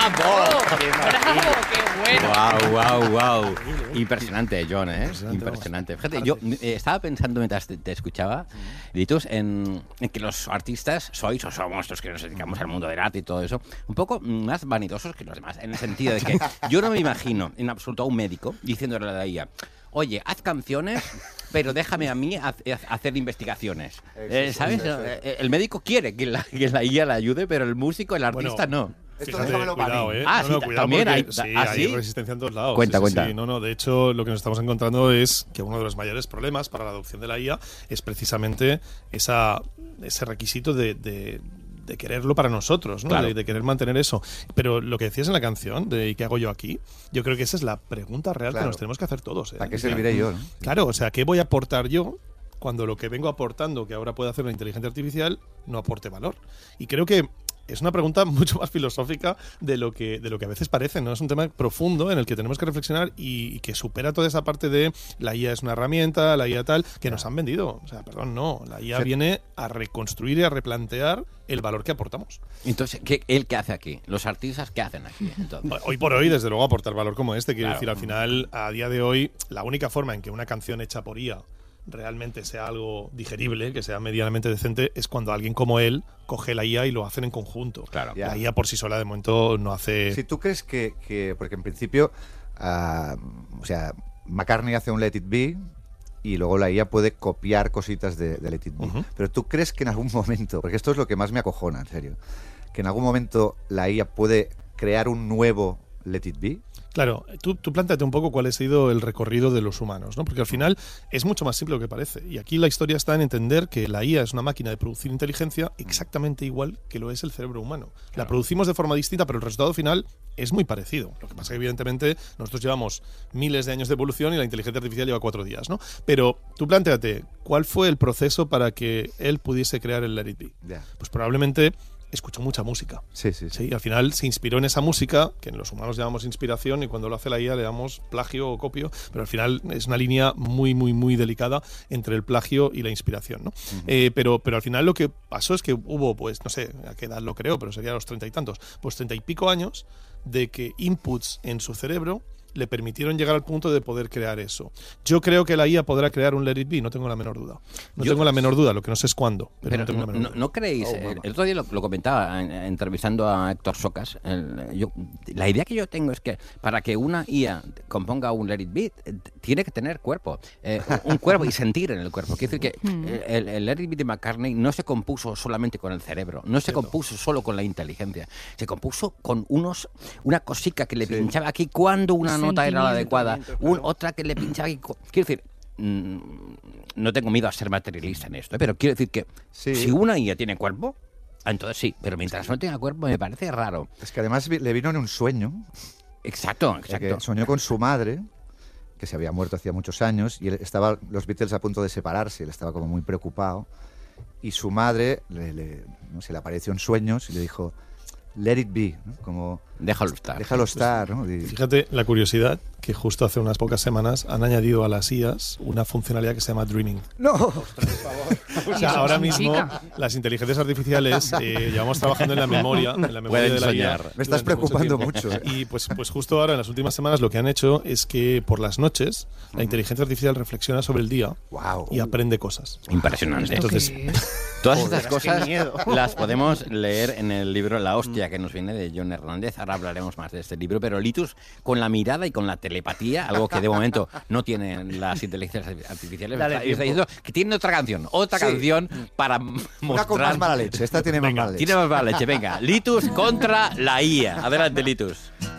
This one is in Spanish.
¡Bravo! ¡Qué bueno! Wow. Impresionante, John, ¿eh? Impresionante. Fíjate, yo estaba pensando mientras te escuchaba, Litus, en que los artistas sois o somos los que nos dedicamos al mundo del arte y todo eso, un poco más vanidosos que los demás, en el sentido de que yo no me imagino en absoluto a un médico diciéndole a la IA: oye, haz canciones, pero déjame a mí hacer investigaciones. ¿Sabes? El médico quiere que la IA le ayude, pero el músico, el artista, no. Esto Fíjate, déjamelo para cuidado, mí. cuidado, también porque hay. hay resistencia en todos lados. Cuenta. Sí. No, de hecho, lo que nos estamos encontrando es que uno de los mayores problemas para la adopción de la IA es precisamente ese requisito de quererlo para nosotros, ¿no? Claro. De querer mantener eso. Pero lo que decías en la canción, de ¿qué hago yo aquí? Yo creo que esa es la pregunta real que nos tenemos que hacer todos. ¿Para qué serviré yo? ¿No? Claro, o sea, ¿qué voy a aportar yo cuando lo que vengo aportando, que ahora puede hacer la inteligencia artificial, no aporte valor? Y creo que es una pregunta mucho más filosófica de lo que a veces parece, ¿no? Es un tema profundo en el que tenemos que reflexionar y que supera toda esa parte de la IA es una herramienta, la IA tal, que nos han vendido. O sea, perdón, no. La IA viene a reconstruir y a replantear el valor que aportamos. Entonces, ¿él qué hace aquí? ¿Los artistas qué hacen aquí? Entonces? Hoy por hoy, desde luego, aportar valor como este. Quiero Claro. decir, al final, a día de hoy, la única forma en que una canción hecha por IA realmente sea algo digerible, que sea medianamente decente, es cuando alguien como él coge la IA y lo hacen en conjunto. Claro. La IA por sí sola de momento no hace... Si tú crees que porque en principio, o sea, McCartney hace un Let It Be y luego la IA puede copiar cositas de Let It Be. Pero tú crees que en algún momento, porque esto es lo que más me acojona, en serio, que en algún momento la IA puede crear un nuevo Let It Be. Claro, tú plántate un poco cuál ha sido el recorrido de los humanos, ¿no? Porque al final es mucho más simple de lo que parece. Y aquí la historia está en entender que la IA es una máquina de producir inteligencia exactamente igual que lo es el cerebro humano. Claro. La producimos de forma distinta, pero el resultado final es muy parecido. Lo que pasa es que, evidentemente, nosotros llevamos miles de años de evolución y la inteligencia artificial lleva 4 días, ¿no? Pero tú plantéate, ¿cuál fue el proceso para que él pudiese crear el Let It Be? Yeah. Pues probablemente escuchó mucha música. Sí. Y al final se inspiró en esa música, que en los humanos llamamos inspiración y cuando lo hace la IA le damos plagio o copio, pero al final es una línea muy, muy, muy delicada entre el plagio y la inspiración, ¿no? Pero al final lo que pasó es que hubo, pues, no sé a qué edad lo creo, pero sería a los 30 y tantos, pues 30 y pico años de que inputs en su cerebro le permitieron llegar al punto de poder crear eso. Yo creo que la IA podrá crear un Let It Be, no tengo la menor duda. Tengo la menor duda, lo que no sé es cuándo. Pero no tengo la menor duda. ¿No creéis? El otro día lo comentaba entrevistando a Héctor Socas. La idea que yo tengo es que para que una IA componga un Let It Be, tiene que tener cuerpo. Un cuerpo y sentir en el cuerpo. Quiere decir que el Let It Be de McCartney no se compuso solamente con el cerebro, no se compuso solo con la inteligencia, se compuso con una cosica que le pinchaba aquí cuando una nota era la adecuada, otra que le pinchaba aquí. Quiero decir, no tengo miedo a ser materialista en esto, pero quiero decir que si una IA tiene cuerpo, entonces sí, pero mientras no tenga cuerpo me parece raro. Es que además le vino en un sueño. Exacto. Que soñó con su madre, que se había muerto hacía muchos años, y los Beatles a punto de separarse, él estaba como muy preocupado, y su madre se le apareció en sueños y le dijo: Let it be, ¿no? Como déjalo estar, ¿no? Fíjate la curiosidad que justo hace unas pocas semanas han añadido a las IAs una funcionalidad que se llama Dreaming. ¡No! Ostras, por favor. O sea, ahora mismo las inteligencias artificiales llevamos trabajando en la memoria de la IA. Me estás preocupando mucho. Y pues justo ahora, en las últimas semanas, lo que han hecho es que por las noches la inteligencia artificial reflexiona sobre el día y aprende cosas. Impresionante. Entonces, todas estas cosas las podemos leer en el libro La hostia, que nos viene de John Hernández. Ahora hablaremos más de este libro, pero Litus, con la mirada y con la telepatía, algo que de momento no tienen las inteligencias artificiales, está diciendo que tiene otra canción para mostrar... Una con más mala leche, esta tiene más mala leche. Tiene más mala leche, venga. Litus contra la IA. Adelante, Litus.